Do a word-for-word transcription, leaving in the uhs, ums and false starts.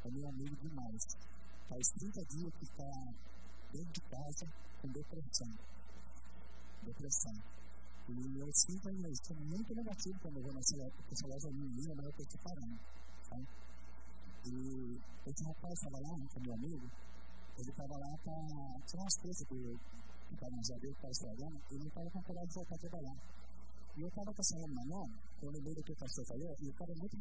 é meu amigo demais. Faz trinta dias que está dentro de casa com depressão. Depressão. E eu sinto isso muito negativo quando eu vou nessa loja menina, mas eu estou separando. Tá? E esse rapaz estava lá, com meu amigo, ele estava lá para tirar umas coisas que estavam nos abelhos, que estava estragando, e ele estava com coragem de voltar a trabalhar. E eu estava com essa mão na mão, eu lembrei do que o pastor falou, e eu estava muito